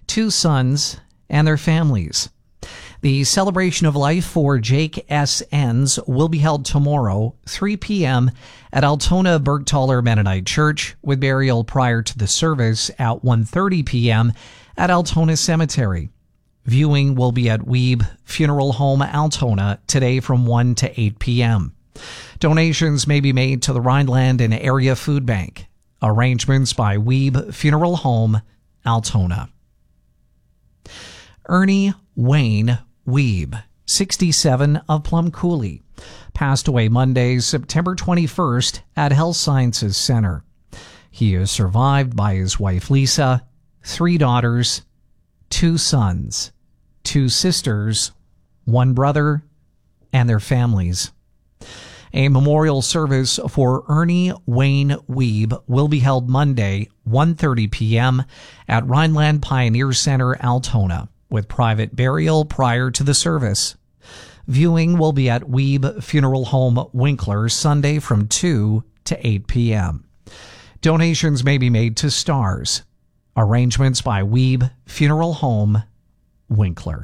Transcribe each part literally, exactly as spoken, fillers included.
two sons, and their families. The celebration of life for Jake S. Enns will be held tomorrow, three p.m. at Altona Bergthaler Mennonite Church, with burial prior to the service at one thirty p.m. at Altona Cemetery. Viewing will be at Weeb Funeral Home, Altona, today from one to eight p.m. Donations may be made to the Rhineland and Area Food Bank. Arrangements by Weeb Funeral Home, Altona. Ernie Wayne Weeb, sixty-seven, of Plum Coulee, passed away Monday, September twenty-first at Health Sciences Center. He is survived by his wife Lisa, three daughters, two sons, two sisters, one brother, and their families. A memorial service for Ernie Wayne Weeb will be held Monday, one thirty p.m. at Rhineland Pioneer Center, Altona, with private burial prior to the service. Viewing will be at Weeb Funeral Home, Winkler, Sunday from two to eight p.m. Donations may be made to STARS. Arrangements by Weeb Funeral Home, Winkler.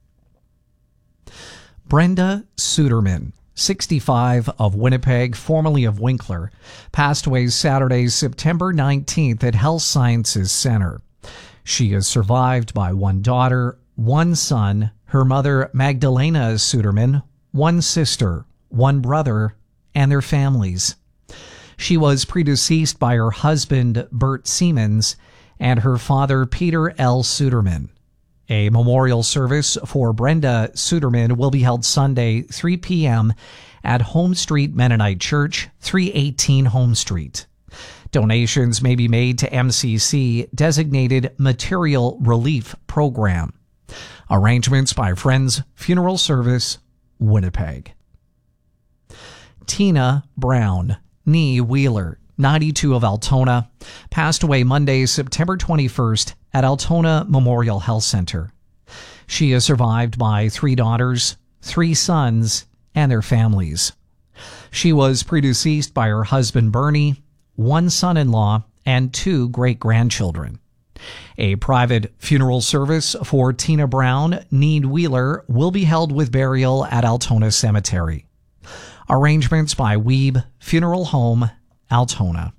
Brenda Suderman, sixty-five, of Winnipeg, formerly of Winkler, passed away Saturday, September nineteenth at Health Sciences Center. She is survived by one daughter, one son, her mother Magdalena Suderman, one sister, one brother, and their families. She was predeceased by her husband Bert Siemens and her father Peter L. Suderman. A memorial service for Brenda Suderman will be held Sunday, three p.m. at Home Street Mennonite Church, three eighteen Home Street. Donations may be made to M C C Designated Material Relief Program. Arrangements by Friends Funeral Service, Winnipeg. Tina Brown, nee Wheeler, ninety-two, of Altona, passed away Monday, September twenty-first at Altona Memorial Health Center. She is survived by three daughters, three sons, and their families. She was predeceased by her husband Bernie, one son-in-law, and two great-grandchildren. A private funeral service for Tina Brown, nee Wheeler, will be held with burial at Altona Cemetery. Arrangements by Weeb Funeral Home, Altona.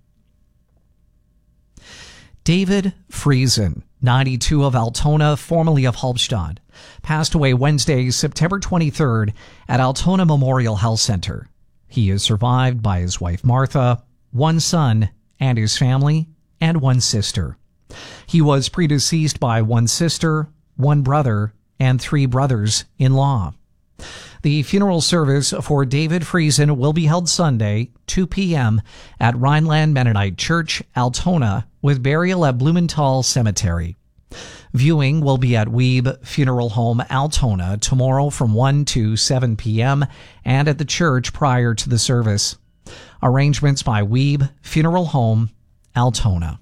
David Friesen, ninety-two, of Altona, formerly of Halbstad, passed away Wednesday, September twenty-third at Altona Memorial Health Center. He is survived by his wife Martha, one son and his family, and one sister. He was predeceased by one sister, one brother, and three brothers-in-law. The funeral service for David Friesen will be held Sunday, two p.m. at Rhineland Mennonite Church, Altona, with burial at Blumenthal Cemetery. Viewing will be at Weeb Funeral Home, Altona, tomorrow from one to seven p.m. and at the church prior to the service. Arrangements by Weeb Funeral Home, Altona.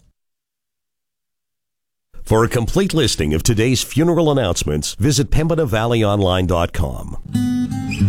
For a complete listing of today's funeral announcements, visit Pembina Valley Online dot com.